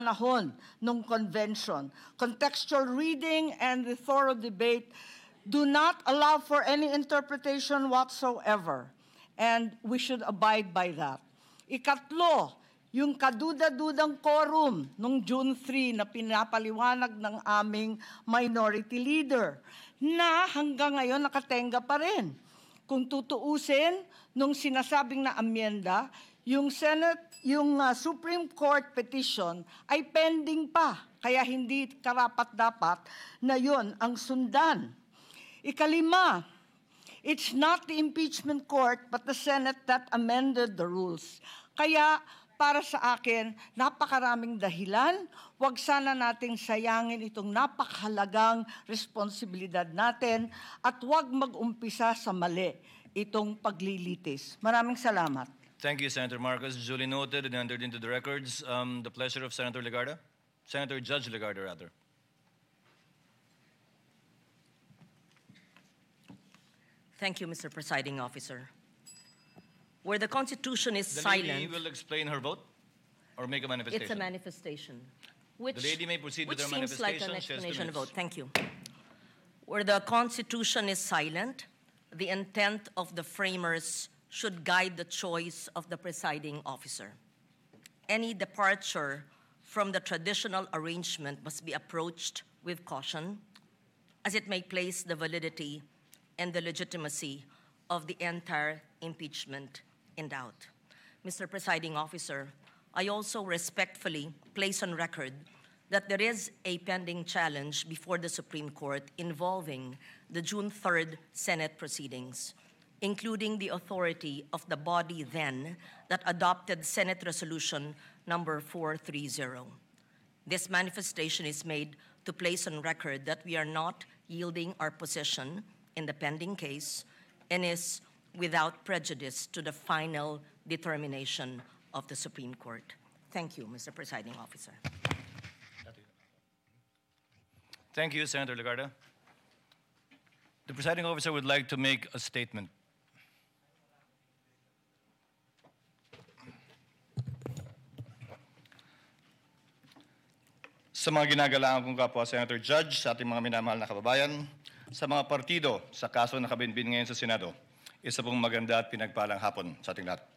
panahon ng convention. Contextual reading and the thorough debate do not allow for any interpretation whatsoever, and we should abide by that. Ikatlo, yung kaduda-dudang quorum nung June 3 na pinapaliwanag ng aming minority leader na hanggang ngayon nakatenga pa rin. Kung tutuusin, nung sinasabing na amyenda, yung Supreme Court petition ay pending pa, kaya hindi karapat-dapat na yon ang sundan. Ikalima, it's not the impeachment court but the Senate that amended the rules. Kaya para sa akin, napakaraming dahilan, huwag sana nating sayangin itong napakahalagang responsibilidad natin at huwag mag-umpisa sa mali itong paglilitis. Maraming salamat. Thank you, Senator Marcos. Duly noted and entered into the records. The pleasure of Senator Legarda. Senator Judge Legarda, rather. Thank you, Mr. Presiding Officer. Where the Constitution is The silent... lady will explain her vote or make a manifestation? It's a manifestation. The lady may proceed with her which seems like manifestation. an She has 2 explanation of minutes. vote. Thank you. Where the Constitution is silent, the intent of the framers should guide the choice of the presiding officer. Any departure from the traditional arrangement must be approached with caution, as it may place the validity and the legitimacy of the entire impeachment in doubt. Mr. Presiding Officer, I also respectfully place on record that there is a pending challenge before the Supreme Court involving the June 3rd Senate proceedings, including the authority of the body then that adopted Senate Resolution number 430. This manifestation is made to place on record that we are not yielding our position in the pending case and is without prejudice to the final determination of the Supreme Court. Thank you, Mr. Presiding Officer. Thank you, Senator Legarda. The presiding officer would like to make a statement. Sa mga ginagalaan kong kapwa Senator Judge, sa ating mga minamahal na kababayan, sa mga partido sa kaso na nakabinbin ngayon sa Senado, isa pong maganda at pinagpalang hapon sa ating lahat.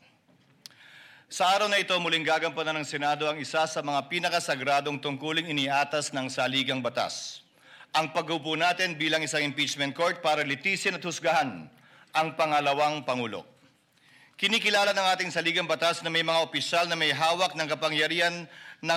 Sa araw na ito, muling gagampanan ng Senado ang isa sa mga pinakasagradong tungkuling iniatas ng saligang batas. Ang pag-upo natin bilang isang impeachment court para litisin at husgahan ang pangalawang Pangulo. Kinikilala ng ating saligang batas na may mga opisyal na may hawak ng kapangyarihan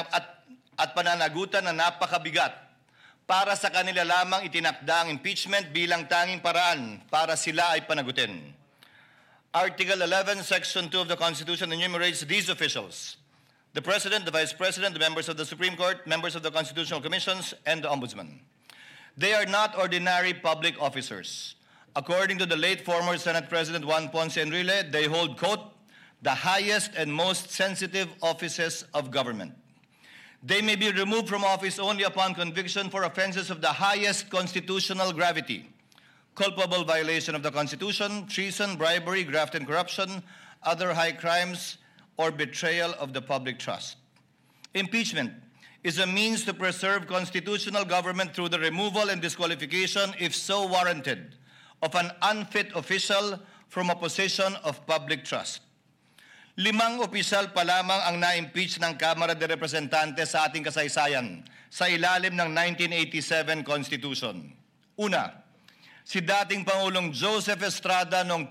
at pananagutan na napakabigat para sa kanila lamang itinakda ang impeachment bilang tanging paraan para sila ay panagutin. Article 11, Section 2 of the Constitution enumerates these officials: the President, the Vice President, the members of the Supreme Court, members of the Constitutional Commissions, and the Ombudsman. They are not ordinary public officers. According to the late former Senate President Juan Ponce Enrile, they hold, quote, the highest and most sensitive offices of government. They may be removed from office only upon conviction for offenses of the highest constitutional gravity: culpable violation of the Constitution, treason, bribery, graft and corruption, other high crimes, or betrayal of the public trust. Impeachment is a means to preserve constitutional government through the removal and disqualification, if so warranted, of an unfit official from a position of public trust. 5 opisyal pa lamang ang na-impeach ng Kamara de Representantes sa ating kasaysayan sa ilalim ng 1987 Constitution. Una, si dating Pangulong Joseph Estrada noong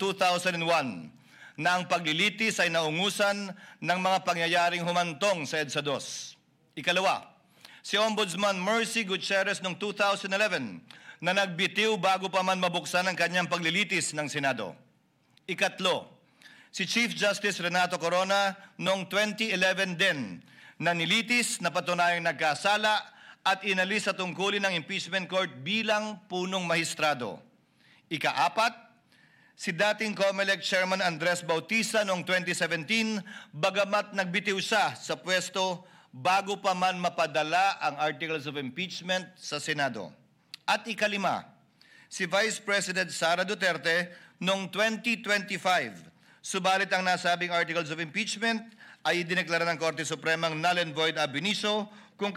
2001 na ang paglilitis ay naungusan ng mga pangyayaring humantong sa EDSA 2. Ikalawa, si Ombudsman Mercy Gutierrez noong 2011 na nagbitiw bago pa man mabuksan ang kanyang paglilitis ng Senado. Ikatlo, si Chief Justice Renato Corona noong 2011 din na nilitis na patunayang nagkasala at inalis sa tungkulin ng impeachment court bilang punong mahistrado. Ikaapat, si dating COMELEC Chairman Andres Bautista noong 2017 bagamat nagbitiw siya sa pwesto bago pa man mapadala ang articles of impeachment sa Senado. At ikalima, si Vice President Sara Duterte noong 2025. Subalit ang nasabing articles of impeachment ay idineklara ng Korte Supremang null and void ab initio